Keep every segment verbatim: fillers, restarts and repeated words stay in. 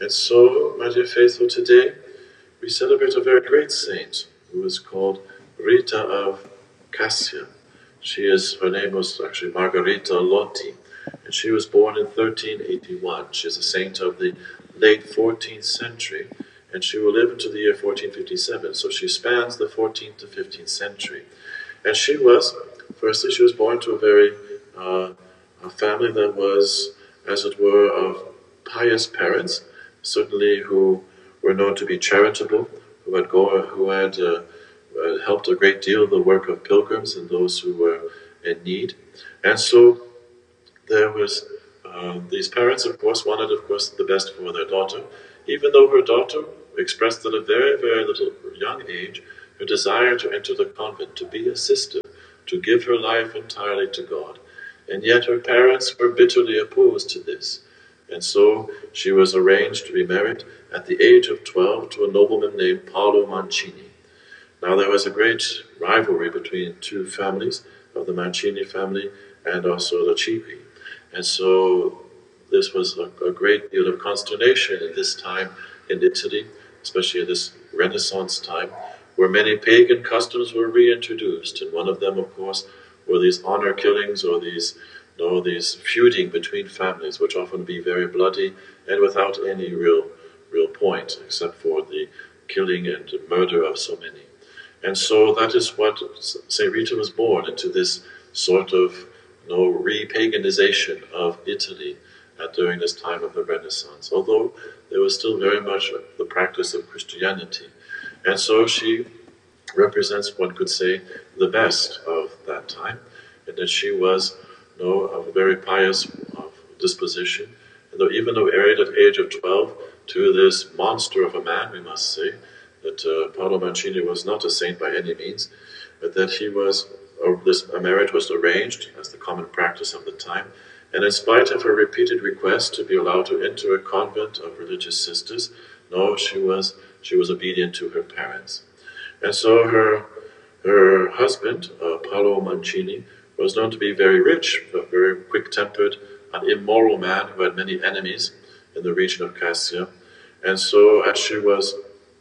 And so, my dear faithful, today we celebrate a very great saint who is called Rita of Cassia. She is, her name was actually Margherita Lotti, and she was born in thirteen eighty-one. She is a saint of the late fourteenth century, and she will live into the year fourteen fifty-seven, so she spans the fourteenth to fifteenth century. And she was, firstly, she was born to a very, uh, a family that was, as it were, of pious parents, certainly who were known to be charitable, who had, go, who had uh, uh, helped a great deal the work of pilgrims and those who were in need. And so there was, uh, these parents, of course, wanted, of course, the best for their daughter, even though her daughter expressed at a very, very little young age her desire to enter the convent, to be a sister, to give her life entirely to God. And yet her parents were bitterly opposed to this. And so she was arranged to be married at the age of twelve to a nobleman named Paolo Mancini. Now there was a great rivalry between two families, of the Mancini family and also the Chigi. And so this was a, a great deal of consternation at this time in Italy, especially at this Renaissance time, where many pagan customs were reintroduced. And one of them, of course, were these honor killings or these you know, these feuding between families, which often be very bloody and without any real real point, except for the killing and murder of so many. And so that is what Saint Rita was born into, this sort of you know, re-paganization of Italy at, during this time of the Renaissance, although there was still very much the practice of Christianity. And so she represents, one could say, the best of that time, and that she was you know, of a very pious of disposition, and though even though married at the age of twelve to this monster of a man, we must say, that uh, Paolo Mancini was not a saint by any means, but that he was, uh, this marriage was arranged as the common practice of the time, and in spite of her repeated requests to be allowed to enter a convent of religious sisters, no, she was she was obedient to her parents. And so her her husband, uh, Paolo Mancini, was known to be very rich, but very quick-tempered, an immoral man who had many enemies in the region of Cassia. And so as she was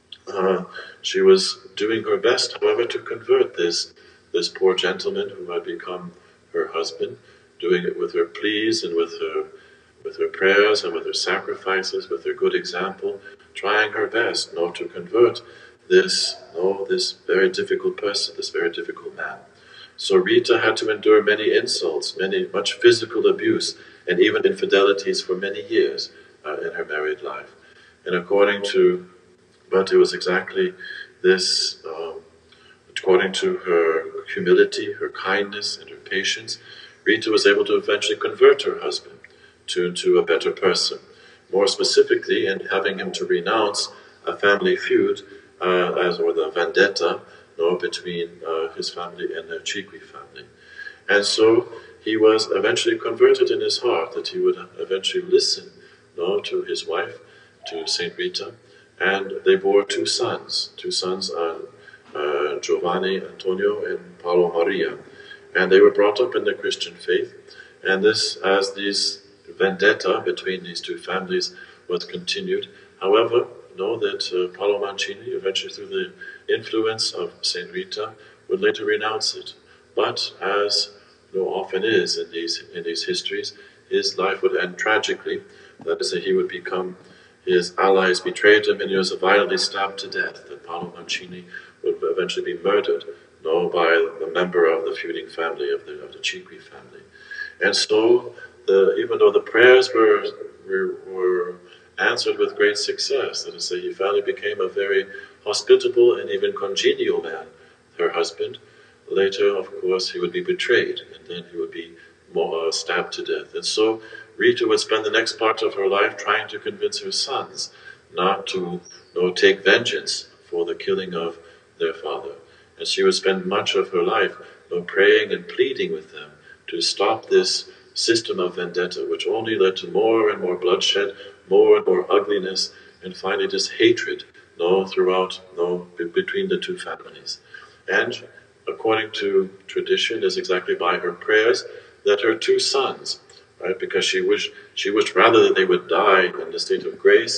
uh, she was doing her best, however, to convert this this poor gentleman who had become her husband, doing it with her pleas and with her with her prayers and with her sacrifices, with her good example, trying her best not to convert this no, this very difficult person, this very difficult man. So Rita had to endure many insults, many much physical abuse, and even infidelities for many years uh, in her married life. And according to, but it was exactly this, um, according to her humility, her kindness, and her patience, Rita was able to eventually convert her husband to, to a better person. More specifically, in having him to renounce a family feud, uh, as or the vendetta, no, between uh, his family and the Chigi family. And so he was eventually converted in his heart that he would eventually listen no, to his wife, to Saint Rita, and they bore two sons, two sons, uh, uh, Giovanni Antonio and Paolo Maria, and they were brought up in the Christian faith, and this, as these vendetta between these two families was continued, however, know that uh, Paolo Mancini, eventually through the influence of Saint Rita, would later renounce it. But as you know, often is in these in these histories, his life would end tragically. That is, that he would become, his allies betrayed him, and he was violently stabbed to death. That Paolo Mancini would eventually be murdered, no, by a member of the feuding family of the of the Chigi family. And so, the, even though the prayers were were, were answered with great success, that is, that he finally became a very hospitable and even congenial man, her husband. Later, of course, he would be betrayed, and then he would be more, uh, stabbed to death. And so Rita would spend the next part of her life trying to convince her sons not to you know, take vengeance for the killing of their father. And she would spend much of her life you know, praying and pleading with them to stop this system of vendetta, which only led to more and more bloodshed, more and more ugliness, and finally this hatred no, throughout no, b- between the two families. And according to tradition, is exactly by her prayers that her two sons, right, because she wished she wished rather that they would die in the state of grace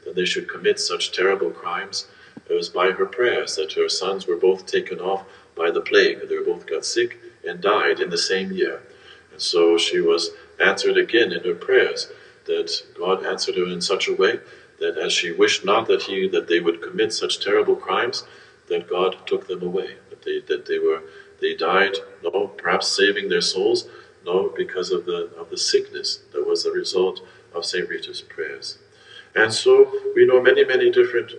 that they should commit such terrible crimes, it was by her prayers that her sons were both taken off by the plague. They both got sick and died in the same year. And so she was answered again in her prayers, that God answered her in such a way that as she wished not that he that they would commit such terrible crimes, that God took them away, that they that they were they died, no, perhaps saving their souls, no, because of the of the sickness that was the result of Saint Rita's prayers. And so we know many, many different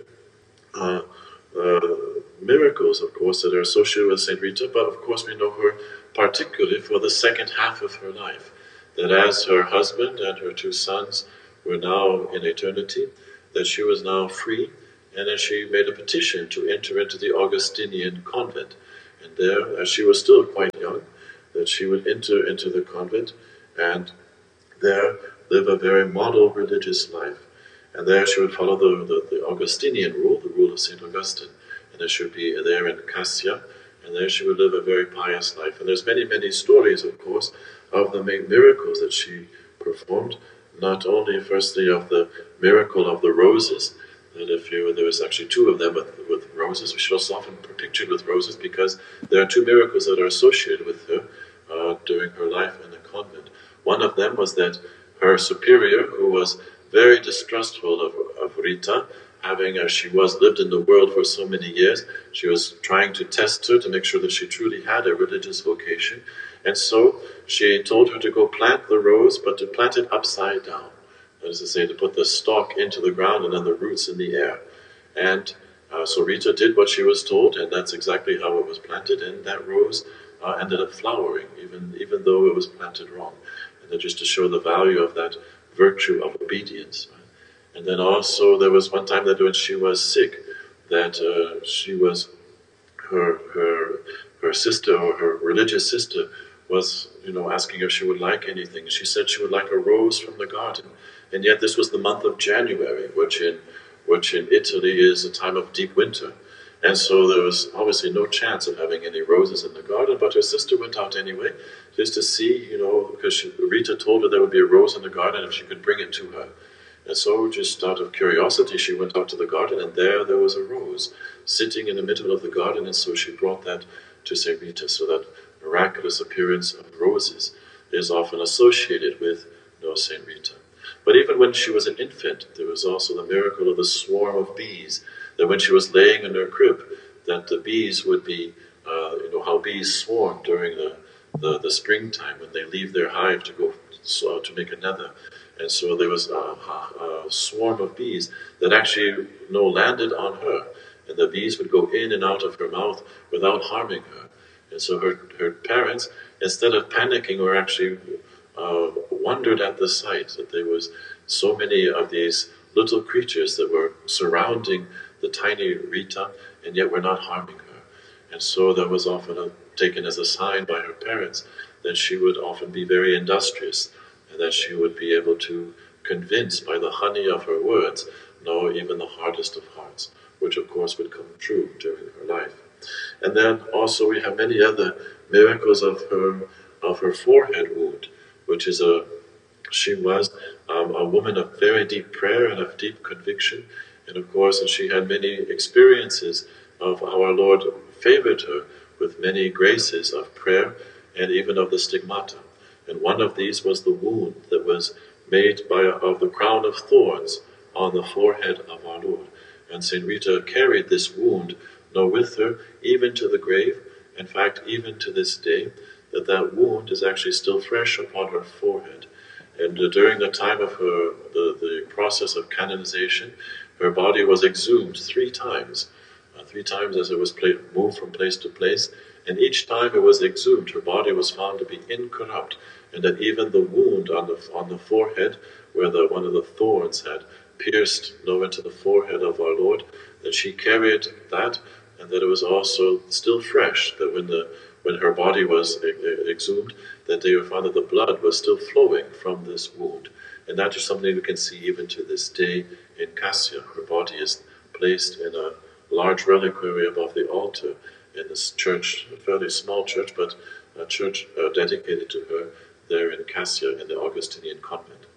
uh, uh, miracles, of course, that are associated with Saint Rita, but of course we know her particularly for the second half of her life, that as her husband and her two sons were now in eternity, that she was now free, and then she made a petition to enter into the Augustinian convent. And there, as she was still quite young, that she would enter into the convent and there live a very model religious life. And there she would follow the, the, the Augustinian rule, the rule of Saint Augustine. And there she would be there in Cassia, and there she would live a very pious life. And there's many, many stories, of course, of the miracles that she performed. Not only, firstly, of the miracle of the roses, that if you, there was actually two of them with, with roses. She was often pictured with roses because there are two miracles that are associated with her uh, during her life in the convent. One of them was that her superior, who was very distrustful of, of Rita, having, as she was, lived in the world for so many years, she was trying to test her to make sure that she truly had a religious vocation. And so she told her to go plant the rose, but to plant it upside down. That is to say, to put the stalk into the ground and then the roots in the air. And uh, so Rita did what she was told, and that's exactly how it was planted, and that rose uh, ended up flowering, even, even though it was planted wrong. And then just to show the value of that virtue of obedience. Right? And then also there was one time that when she was sick, that uh, she was, her, her, her sister, or her religious sister, was, you know, asking if she would like anything. She said she would like a rose from the garden. And yet this was the month of January, which in, which in Italy is a time of deep winter. And so there was obviously no chance of having any roses in the garden, but her sister went out anyway, just to see, you know, because she, Rita told her there would be a rose in the garden if she could bring it to her. And so just out of curiosity, she went out to the garden, and there there was a rose sitting in the middle of the garden, and so she brought that to Saint Rita, so that miraculous appearance of roses is often associated with, you know, Saint Rita. But even when she was an infant, there was also the miracle of the swarm of bees, that when she was laying in her crib, that the bees would be, uh, you know, how bees swarm during the, the, the springtime when they leave their hive to go so, to make a nether. And so there was a, a, a swarm of bees that actually, you know, landed on her, and the bees would go in and out of her mouth without harming her. And so her, her parents, instead of panicking, were actually uh, wondered at the sight that there was so many of these little creatures that were surrounding the tiny Rita, and yet were not harming her. And so that was often a, taken as a sign by her parents that she would often be very industrious, and that she would be able to convince by the honey of her words, no, even the hardest of hearts, which of course would come true during her life. And then also we have many other miracles of her of her forehead wound, which is a, she was um, a woman of very deep prayer and of deep conviction, and of course, and she had many experiences of how our Lord favored her with many graces of prayer and even of the stigmata. And one of these was the wound that was made by of the crown of thorns on the forehead of our Lord. And Saint Rita carried this wound, no, with her, even to the grave. In fact, even to this day, that that wound is actually still fresh upon her forehead. And uh, during the time of her, the, the process of canonization, her body was exhumed three times, uh, three times as it was pla- moved from place to place. And each time it was exhumed, her body was found to be incorrupt, and that even the wound on the on the forehead, where the one of the thorns had pierced no, into the forehead of our Lord, that she carried that, and that it was also still fresh, that when the when her body was exhumed, that they found that the blood was still flowing from this wound. And that is something we can see even to this day in Cassia. Her body is placed in a large reliquary above the altar in this church, a fairly small church, but a church uh, dedicated to her there in Cassia in the Augustinian convent.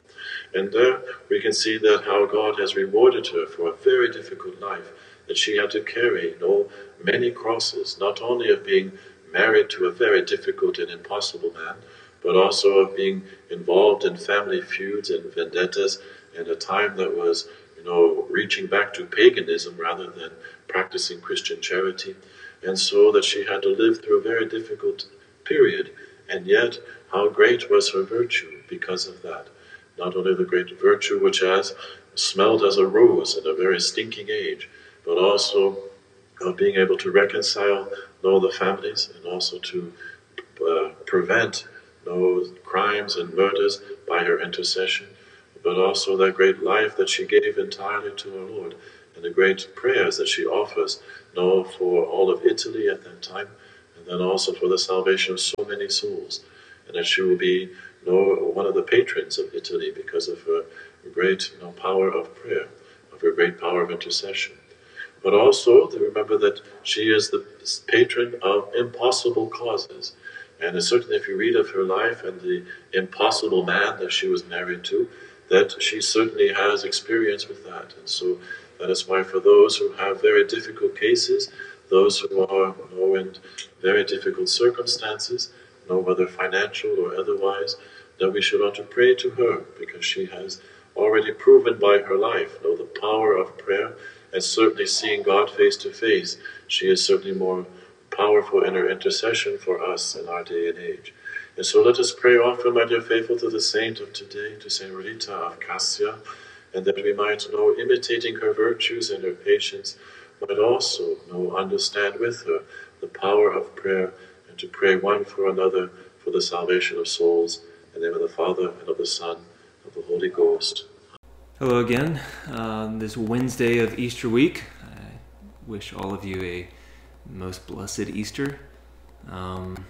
And there we can see that how God has rewarded her for a very difficult life, that she had to carry, you know, many crosses, not only of being married to a very difficult and impossible man, but also of being involved in family feuds and vendettas in a time that was, you know, reaching back to paganism rather than practicing Christian charity. And so that she had to live through a very difficult period, and yet how great was her virtue because of that. Not only the great virtue which has smelled as a rose in a very stinking age, but also of being able to reconcile you know, the families, and also to uh, prevent you know, crimes and murders by her intercession, but also that great life that she gave entirely to our Lord, and the great prayers that she offers you know, for all of Italy at that time, and then also for the salvation of so many souls, and that she will be you know, one of the patrons of Italy because of her great you know, power of prayer, of her great power of intercession. But also to remember that she is the patron of impossible causes. And certainly if you read of her life and the impossible man that she was married to, that she certainly has experience with that. And so that is why for those who have very difficult cases, those who are you know, in very difficult circumstances, you know, whether financial or otherwise, that we should ought to pray to her, because she has already proven by her life you know, the power of prayer. And certainly seeing God face to face, she is certainly more powerful in her intercession for us in our day and age. And so let us pray often, my dear faithful, to the saint of today, to Saint Rita of Cassia, and that we might know, imitating her virtues and her patience, might also know, understand with her the power of prayer, and to pray one for another for the salvation of souls. In the name of the Father, and of the Son, and of the Holy Ghost. Hello again, uh, this Wednesday of Easter week. I wish all of you a most blessed Easter. Um,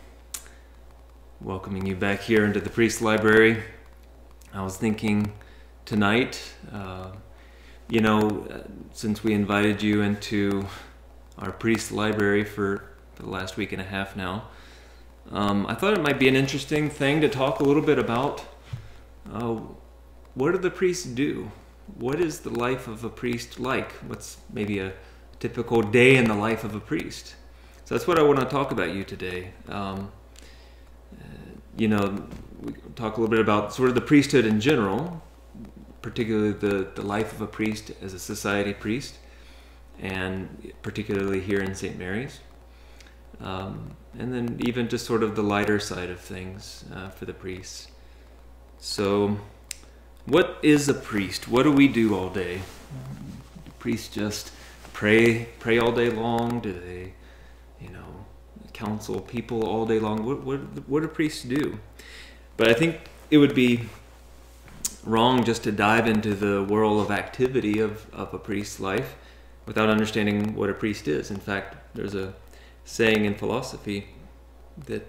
welcoming you back here into the Priest Library. I was thinking tonight, uh, you know, since we invited you into our Priest Library for the last week and a half now, um, I thought it might be an interesting thing to talk a little bit about uh, what do the priests do? What is the life of a priest like? What's maybe a typical day in the life of a priest? So that's what I want to talk about you today. Um, uh, you know, we talk a little bit about sort of the priesthood in general, particularly the, the life of a priest as a society priest, and particularly here in Saint Mary's. Um, and then even just sort of the lighter side of things uh, for the priests. So, what is a priest? What do we do all day? Do priests just pray, pray all day long? Do they, you know, counsel people all day long? What, what, what do priests do? But I think it would be wrong just to dive into the whirl of activity of, of a priest's life without understanding what a priest is. In fact, there's a saying in philosophy that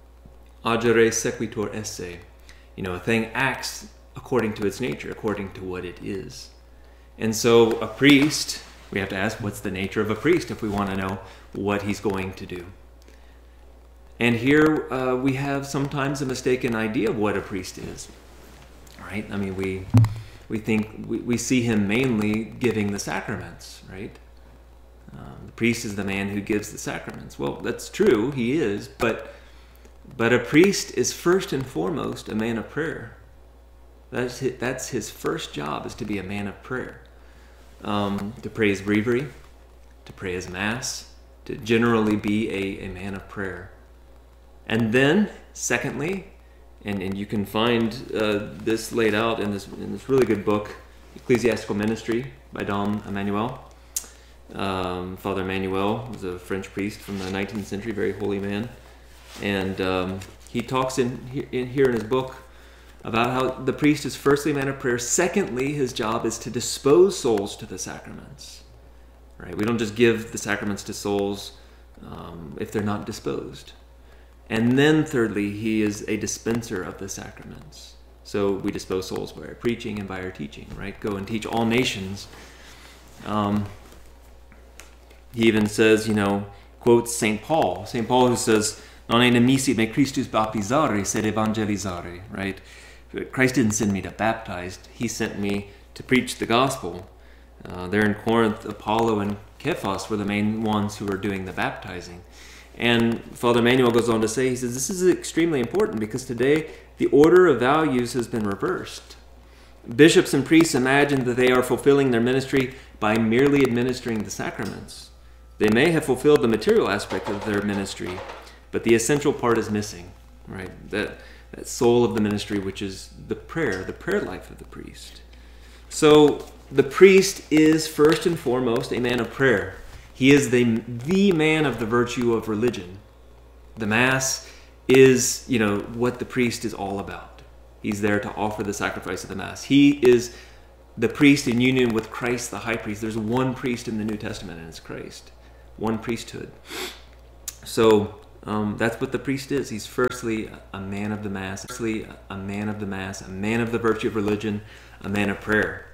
agere sequitur esse. You know, a thing acts according to its nature, according to what it is. And so a priest, we have to ask, what's the nature of a priest if we want to know what he's going to do? And here uh, we have sometimes a mistaken idea of what a priest is, right? I mean, we we think, we, we see him mainly giving the sacraments, right? Um, the priest is the man who gives the sacraments. Well, that's true, he is, but, but a priest is first and foremost a man of prayer. That's his, that's his first job, is to be a man of prayer. Um, to pray his breviary, to pray his mass, to generally be a, a man of prayer. And then, secondly, and, and you can find uh, this laid out in this, in this really good book, Ecclesiastical Ministry by Dom Emmanuel. Um, Father Emmanuel was a French priest from the nineteenth century, very holy man. And um, he talks in, in here in his book about how the priest is firstly a man of prayer. Secondly, his job is to dispose souls to the sacraments. Right? We don't just give the sacraments to souls um, if they're not disposed. And then thirdly, he is a dispenser of the sacraments. So we dispose souls by our preaching and by our teaching, right? Go and teach all nations. Um, he even says, you know, quotes Saint Paul. Saint Paul who says, non è nemici me Christus baptizare, sed evangelizare, right? Christ didn't send me to baptize. He sent me to preach the gospel. Uh, there in Corinth, Apollo and Cephas were the main ones who were doing the baptizing. And Father Emmanuel goes on to say, he says, this is extremely important because today the order of values has been reversed. Bishops and priests imagine that they are fulfilling their ministry by merely administering the sacraments. They may have fulfilled the material aspect of their ministry, but the essential part is missing, right? That, that soul of the ministry, which is the prayer, the prayer life of the priest. So the priest is first and foremost a man of prayer. He is the, the man of the virtue of religion. The Mass is, you know, what the priest is all about. He's there to offer the sacrifice of the Mass. He is the priest in union with Christ, the high priest. There's one priest in the New Testament, and it's Christ. One priesthood. So um, that's what the priest is. He's firstly a man of the Mass, firstly a man of the Mass, a man of the virtue of religion, a man of prayer.